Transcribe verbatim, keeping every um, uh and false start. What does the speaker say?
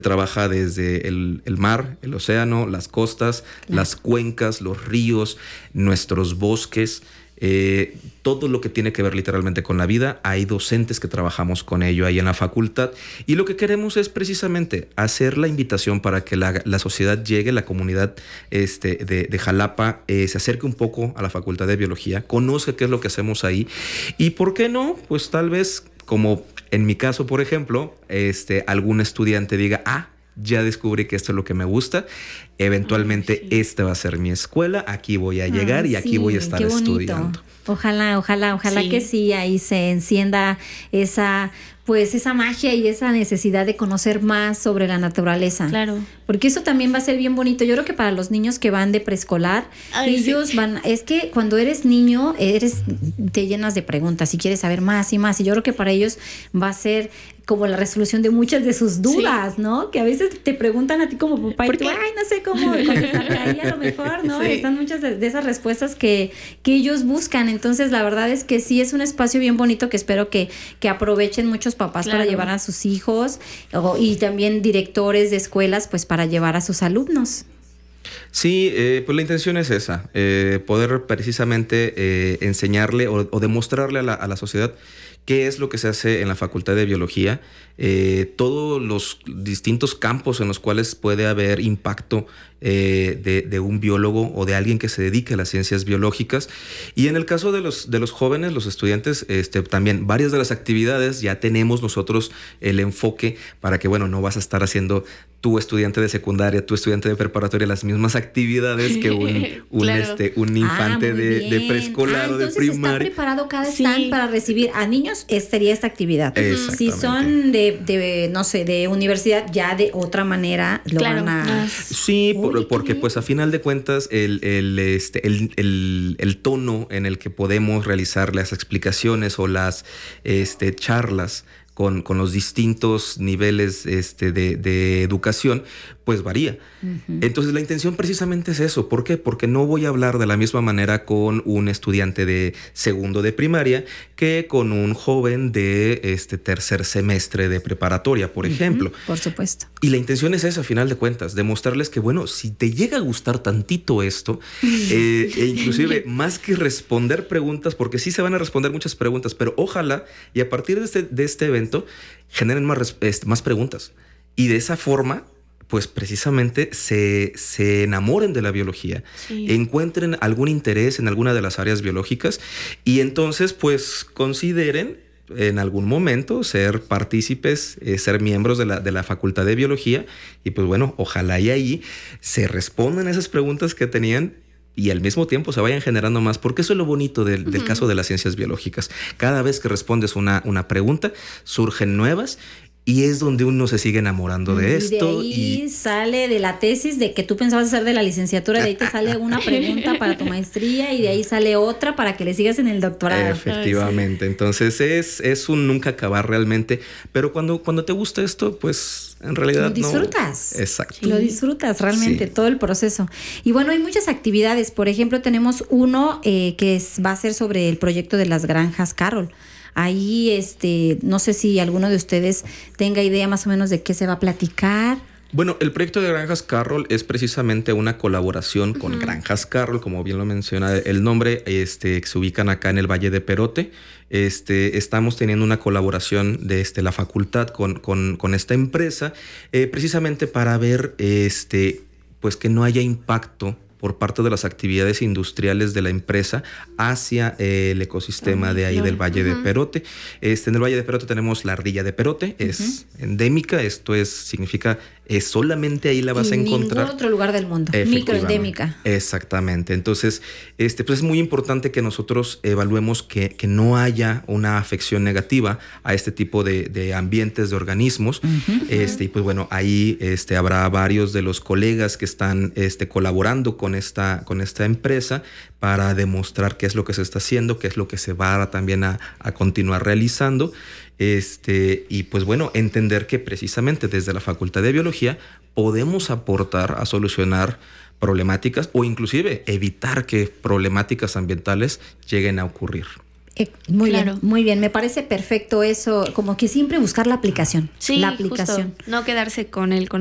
trabaja desde el, el mar, el océano, las costas, claro. las cuencas, los ríos, nuestros bosques, eh, todo lo que tiene que ver literalmente con la vida. Hay docentes que trabajamos con ello ahí en la facultad, y lo que queremos es precisamente hacer la invitación para que la, la sociedad llegue, la comunidad este, de, de Jalapa eh, se acerque un poco a la Facultad de Biología, conozca qué es lo que hacemos ahí, y por qué no, pues tal vez como en mi caso, por ejemplo, este, algún estudiante diga, ah, ya descubrí que esto es lo que me gusta, eventualmente Ay, sí. esta va a ser mi escuela, aquí voy a llegar Ay, y aquí sí, voy a estar estudiando. Ojalá, ojalá, ojalá sí. que sí, ahí se encienda esa, pues esa magia y esa necesidad de conocer más sobre la naturaleza. Claro. Porque eso también va a ser bien bonito. Yo creo que para los niños que van de preescolar, Ay, ellos sí. van, es que cuando eres niño, eres, te llenas de preguntas y quieres saber más y más. Y yo creo que para ellos va a ser como la resolución de muchas de sus dudas, sí. ¿no? Que a veces te preguntan a ti como papá y tú, ay, no sé cómo contestarle ahí a lo mejor, ¿no? Sí. Están muchas de, de esas respuestas que, que ellos buscan. Entonces, la verdad es que sí es un espacio bien bonito que espero que, que aprovechen muchos papás claro. para llevar a sus hijos o, y también directores de escuelas, pues para llevar a sus alumnos. Sí, eh, pues la intención es esa, eh, poder precisamente eh, enseñarle o, o demostrarle a la, a la sociedad qué es lo que se hace en la Facultad de Biología, eh, todos los distintos campos en los cuales puede haber impacto eh, de, de un biólogo o de alguien que se dedique a las ciencias biológicas. Y en el caso de los, de los jóvenes, los estudiantes, este, también varias de las actividades ya tenemos nosotros el enfoque para que, bueno, no vas a estar haciendo tu estudiante de secundaria, tu estudiante de preparatoria, las mismas actividades que un, un, claro. este, un infante ah, de, de preescolar ah, o de primaria. Entonces está preparado cada stand sí. para recibir a niños, sería esta actividad. Si son de, de, no sé, de universidad, ya de otra manera lo claro. van a... Sí, Uy, por, porque pues a final de cuentas el, el, este, el, el, el tono en el que podemos realizar las explicaciones o las este, charlas Con, con los distintos niveles este, de, de educación, pues varía. Uh-huh. Entonces la intención precisamente es eso. ¿Por qué? Porque no voy a hablar de la misma manera con un estudiante de segundo de primaria que con un joven de este tercer semestre de preparatoria, por uh-huh. ejemplo. Por supuesto. Y la intención es esa, a final de cuentas, demostrarles que, bueno, si te llega a gustar tantito esto, eh, e inclusive más que responder preguntas, porque sí se van a responder muchas preguntas, pero ojalá, y a partir de este, de este evento, generen más, más preguntas. Y de esa forma, pues precisamente se, se enamoren de la biología, sí. encuentren algún interés en alguna de las áreas biológicas y entonces pues consideren en algún momento ser partícipes, eh, ser miembros de la, de la Facultad de Biología y pues bueno, ojalá y ahí se respondan esas preguntas que tenían y al mismo tiempo se vayan generando más, porque eso es lo bonito del, del uh-huh. caso de las ciencias biológicas. Cada vez que respondes una, una pregunta, surgen nuevas y es donde uno se sigue enamorando de y esto. De ahí y sale de la tesis de que tú pensabas hacer de la licenciatura, de ahí te sale una pregunta para tu maestría y de ahí sale otra para que le sigas en el doctorado. Efectivamente, entonces es, es un nunca acabar realmente, pero cuando, cuando te gusta esto, pues en realidad lo disfrutas. No. Exacto. Lo disfrutas realmente, sí. todo el proceso. Y bueno, hay muchas actividades. Por ejemplo, tenemos uno eh, que es, va a ser sobre el proyecto de las granjas Carroll. Ahí, este, no sé si alguno de ustedes tenga idea más o menos de qué se va a platicar. Bueno, el proyecto de Granjas Carroll es precisamente una colaboración con uh-huh. Granjas Carroll, como bien lo menciona el nombre, este, que se ubican acá en el Valle de Perote. Este, estamos teniendo una colaboración de este, la facultad con, con, con esta empresa, eh, precisamente para ver este, pues que no haya impacto por parte de las actividades industriales de la empresa hacia eh, el ecosistema de ahí del Valle uh-huh. de Perote. Este, en el Valle de Perote tenemos la ardilla de Perote, uh-huh. es endémica, esto es, significa es solamente ahí la vas y a encontrar. En ningún otro lugar del mundo, microendémica. Exactamente, entonces este, pues es muy importante que nosotros evaluemos que, que no haya una afección negativa a este tipo de, de ambientes, de organismos. Uh-huh. Este, y pues bueno, ahí este, habrá varios de los colegas que están este, colaborando con esta, con esta empresa para demostrar qué es lo que se está haciendo, qué es lo que se va a, también a, a continuar realizando. Este, y pues bueno, entender que precisamente desde la Facultad de Biología podemos aportar a solucionar problemáticas o inclusive evitar que problemáticas ambientales lleguen a ocurrir. Eh, muy Claro. bien, muy bien. Me parece perfecto eso, como que siempre buscar la aplicación. Sí, la aplicación. justo. No quedarse con el